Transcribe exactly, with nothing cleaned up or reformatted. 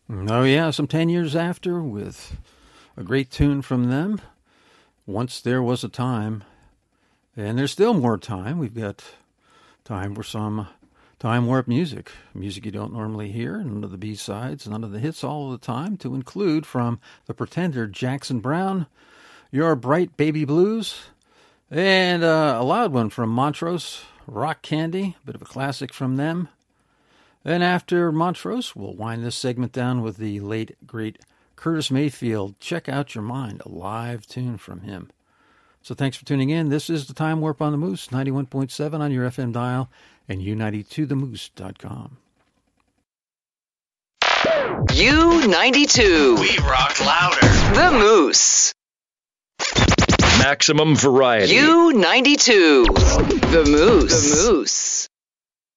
Oh, yeah, some ten years after with a great tune from them. Once There Was a Time. And there's still more time. We've got time for some time warp music. Music you don't normally hear. None of the B-sides, none of the hits all of the time. To include from The Pretender, Jackson Browne, Your Bright Baby Blues, and uh, a loud one from Montrose, Rock Candy, a bit of a classic from them. And after Montrose, we'll wind this segment down with the late, great Curtis Mayfield. Check Out Your Mind, a live tune from him. So thanks for tuning in. This is the Time Warp on the Moose, ninety-one point seven on your F M dial, and U ninety-two the moose dot com. U ninety-two. We rock louder. The Moose. Maximum variety. U ninety-two. The Moose. The Moose.